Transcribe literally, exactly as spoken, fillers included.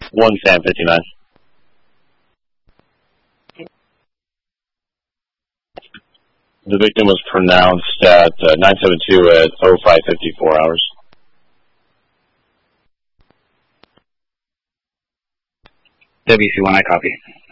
one Sam fifty-nine. The victim was pronounced at uh, nine seven two at oh five fifty-four hours. W C one, I copy.